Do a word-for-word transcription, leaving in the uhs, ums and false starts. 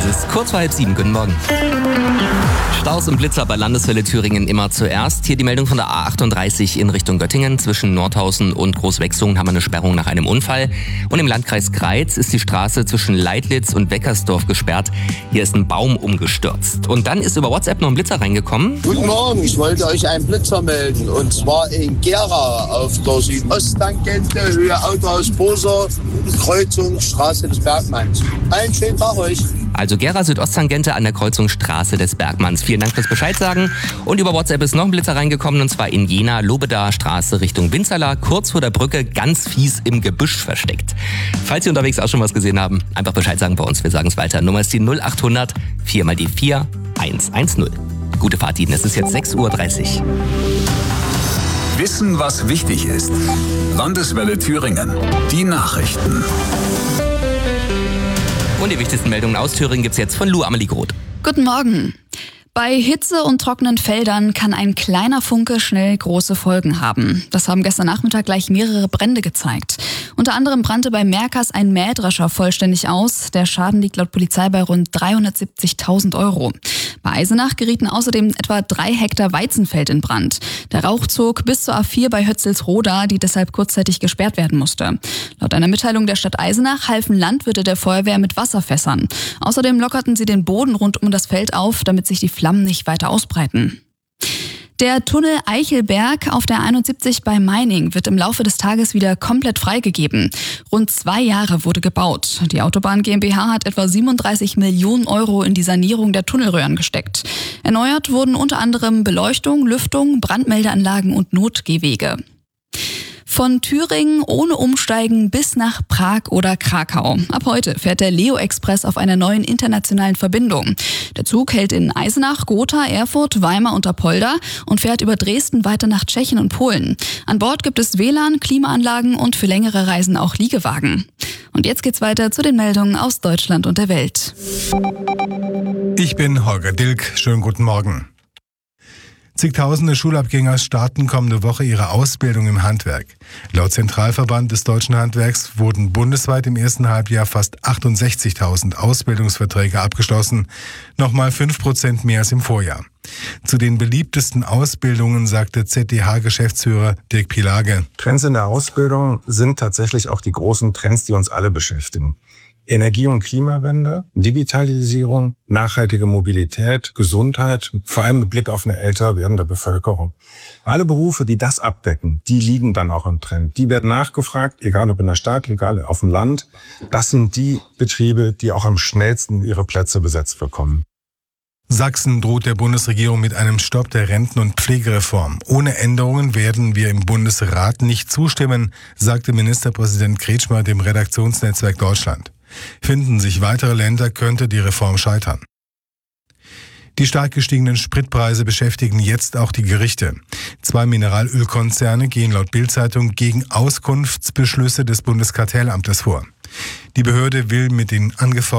ist kurz vor halb sieben. Guten Morgen. Staus und Blitzer bei Landeswelle Thüringen immer zuerst. Hier die Meldung von der A achtunddreißig in Richtung Göttingen. Zwischen Nordhausen und Großwechsungen haben wir eine Sperrung nach einem Unfall. Und im Landkreis Greiz ist die Straße zwischen Leidlitz und Weckersdorf gesperrt. Hier ist ein Baum umgestürzt. Und dann ist über WhatsApp noch ein Blitzer reingekommen. Guten Morgen, ich wollte euch einen Blitzer melden. Und zwar in Gera auf der Südosttangente, Höhe Autohaus Boser, Kreuzung Straße des Bergmanns. Einen schönen Tag euch. Also Gera Südosttangente an der Kreuzung Straße des Bergmanns. Vielen Dank fürs Bescheid sagen. Und über WhatsApp ist noch ein Blitzer reingekommen, und zwar in Jena, Lobedaer Straße Richtung Winzerla, kurz vor der Brücke, ganz fies im Gebüsch versteckt. Falls Sie unterwegs auch schon was gesehen haben, einfach Bescheid sagen bei uns, wir sagen es weiter. Nummer ist die null achthundert vier mal die vier eins eins null. Gute Fahrt Ihnen, es ist jetzt sechs Uhr dreißig. Wissen, was wichtig ist. Landeswelle Thüringen. Die Nachrichten. Und die wichtigsten Meldungen aus Thüringen gibt's jetzt von Lou Amelie Groth. Guten Morgen. Bei Hitze und trockenen Feldern kann ein kleiner Funke schnell große Folgen haben. Das haben gestern Nachmittag gleich mehrere Brände gezeigt. Unter anderem brannte bei Merkers ein Mähdrescher vollständig aus. Der Schaden liegt laut Polizei bei rund dreihundertsiebzigtausend Euro. Bei Eisenach gerieten außerdem etwa drei Hektar Weizenfeld in Brand. Der Rauch zog bis zur A vier bei Hötzelsroda, die deshalb kurzzeitig gesperrt werden musste. Laut einer Mitteilung der Stadt Eisenach halfen Landwirte der Feuerwehr mit Wasserfässern. Außerdem lockerten sie den Boden rund um das Feld auf, damit sich die Flammen nicht weiter ausbreiten. Der Tunnel Eichelberg auf der einundsiebzig bei Meining wird im Laufe des Tages wieder komplett freigegeben. Rund zwei Jahre wurde gebaut. Die Autobahn GmbH hat etwa siebenunddreißig Millionen Euro in die Sanierung der Tunnelröhren gesteckt. Erneuert wurden unter anderem Beleuchtung, Lüftung, Brandmeldeanlagen und Notgehwege. Von Thüringen ohne Umsteigen bis nach Prag oder Krakau. Ab heute fährt der Leo Express auf einer neuen internationalen Verbindung. Der Zug hält in Eisenach, Gotha, Erfurt, Weimar und Apolda und fährt über Dresden weiter nach Tschechien und Polen. An Bord gibt es W L A N, Klimaanlagen und für längere Reisen auch Liegewagen. Und jetzt geht's weiter zu den Meldungen aus Deutschland und der Welt. Ich bin Holger Dilk. Schönen guten Morgen. Zigtausende Schulabgänger starten kommende Woche ihre Ausbildung im Handwerk. Laut Zentralverband des deutschen Handwerks wurden bundesweit im ersten Halbjahr fast achtundsechzigtausend Ausbildungsverträge abgeschlossen, nochmal fünf Prozent mehr als im Vorjahr. Zu den beliebtesten Ausbildungen sagte Z D H-Geschäftsführer Dirk Pielage: Trends in der Ausbildung sind tatsächlich auch die großen Trends, die uns alle beschäftigen. Energie- und Klimawende, Digitalisierung, nachhaltige Mobilität, Gesundheit, vor allem mit Blick auf eine älter werdende Bevölkerung. Alle Berufe, die das abdecken, die liegen dann auch im Trend. Die werden nachgefragt, egal ob in der Stadt, egal auf dem Land. Das sind die Betriebe, die auch am schnellsten ihre Plätze besetzt bekommen. Sachsen droht der Bundesregierung mit einem Stopp der Renten- und Pflegereform. Ohne Änderungen werden wir im Bundesrat nicht zustimmen, sagte Ministerpräsident Kretschmer dem Redaktionsnetzwerk Deutschland. Finden sich weitere Länder, könnte die Reform scheitern. Die stark gestiegenen Spritpreise beschäftigen jetzt auch die Gerichte. Zwei Mineralölkonzerne gehen laut Bild-Zeitung gegen Auskunftsbeschlüsse des Bundeskartellamtes vor. Die Behörde will mit den angeforderten